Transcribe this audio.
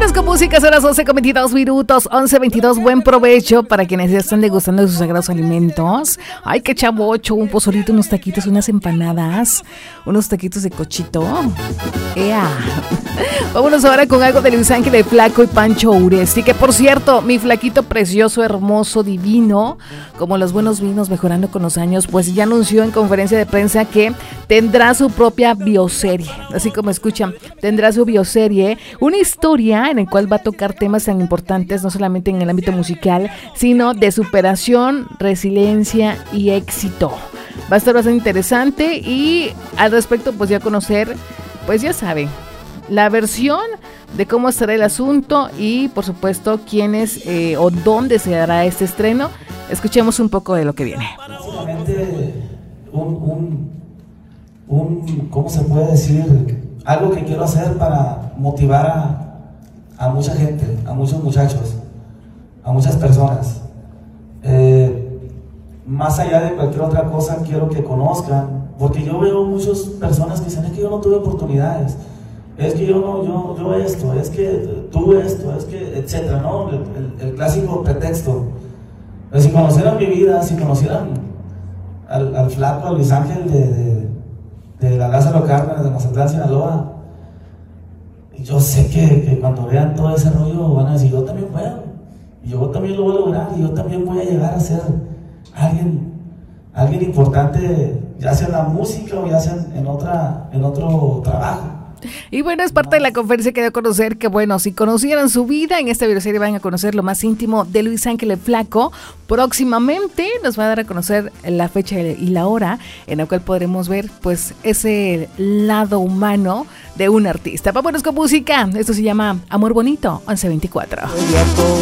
Vámonos con música, son las 11:22, 11:22. Buen provecho para quienes ya están degustando de sus sagrados alimentos. Ay, qué chavocho, un pozolito, unos taquitos, unas empanadas, unos taquitos de cochito. ¡Ea! Vámonos ahora con algo de Luis Ángel el Flaco y Pancho Uresti, que por cierto, mi flaquito precioso, hermoso, divino, como los buenos vinos mejorando con los años, pues ya anunció en conferencia de prensa que tendrá su propia bioserie, así como escuchan, tendrá su bioserie, una historia en la cual va a tocar temas tan importantes, no solamente en el ámbito musical, sino de superación, resiliencia y éxito. Va a estar bastante interesante y al respecto pues ya conocer, pues ya saben, la versión de cómo estará el asunto y por supuesto quiénes o dónde se dará este estreno. Escuchemos un poco de lo que viene. Básicamente ¿cómo se puede decir? Algo que quiero hacer para motivar a mucha gente, a muchos muchachos, a muchas personas. Más allá de cualquier otra cosa, quiero que conozcan, porque yo veo muchas personas que dicen, es que yo no tuve oportunidades, es que yo esto, es que tuve esto, es que, etcétera, ¿no? El clásico pretexto. Pero si conocieran mi vida, si conocieran al flaco, a Luis Ángel de la Lázaro Cárdenas, de Mazatlán, Sinaloa, yo sé que cuando vean todo ese rollo van a decir, yo también puedo, y yo también lo voy a lograr, y yo también voy a llegar a ser alguien importante, ya sea en la música o ya sea en otro trabajo. Y bueno, es parte de la conferencia que dio a conocer que, bueno, si conocieran su vida, en esta videoserie van a conocer lo más íntimo de Luis Ángel el Flaco. Próximamente nos va a dar a conocer la fecha y la hora en la cual podremos ver, pues, ese lado humano de un artista. Vámonos con música. Esto se llama Amor Bonito, 11:24.